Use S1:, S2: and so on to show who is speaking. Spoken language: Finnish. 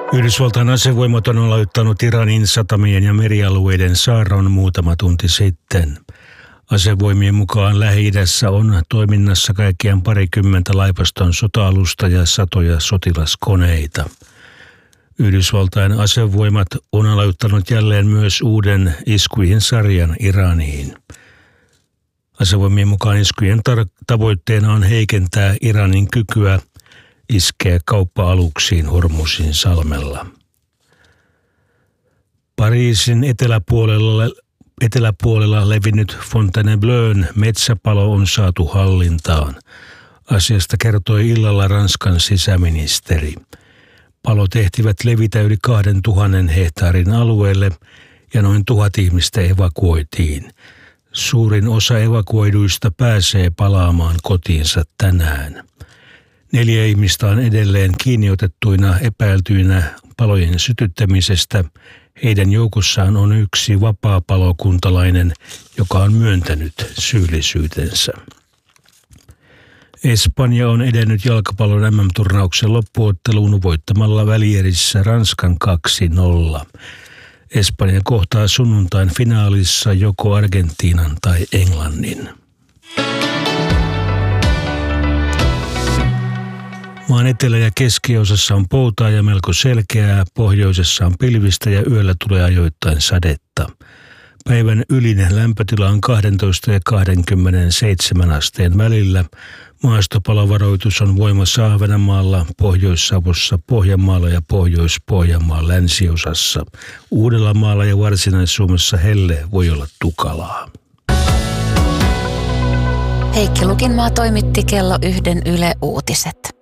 S1: Yhdysvaltain asevoimat on aloittanut Iranin satamien ja merialueiden saarron muutama tunti sitten. Asevoimien mukaan Lähi-idässä on toiminnassa kaikkiaan 20 laivaston sota-alusta ja satoja sotilaskoneita. Yhdysvaltain asevoimat on aloittanut jälleen myös uuden iskujen sarjan Iraniin. Asevoimien mukaan iskujen tavoitteena on heikentää Iranin kykyä iskeä kauppa-aluksiin Hormuzin salmella. Pariisin eteläpuolella levinnyt Fontainebleaun metsäpalo on saatu hallintaan. Asiasta kertoi illalla Ranskan sisäministeri. Palot ehtivät levitä yli 2000 hehtaarin alueelle ja noin 1000 ihmistä evakuoitiin. Suurin osa evakuoiduista pääsee palaamaan kotiinsa tänään. 4 ihmistä on edelleen kiinniotettuina epäiltyinä palojen sytyttämisestä. Heidän joukossaan on yksi vapaapalokuntalainen, joka on myöntänyt syyllisyytensä. Espanja on edennyt jalkapallon MM-turnauksen loppuotteluun voittamalla välierissä Ranskan 2-0. Espanja kohtaa sunnuntain finaalissa joko Argentiinan tai Englannin. Maan etelä- ja keskiosassa on poutaa ja melko selkeää, pohjoisessa on pilvistä ja yöllä tulee ajoittain sadetta. Päivän ylin lämpötila on 12 ja 27 asteen välillä. Maastopalovaroitus on voimassa Ahvenanmaalla, Pohjois-Savossa, Pohjanmaalla ja Pohjois-Pohjanmaan länsiosassa. Uudellamaalla ja Varsinais-Suomessa helle voi olla tukalaa.
S2: Heikki Lukinmaa toimitti kello 1 Yle Uutiset.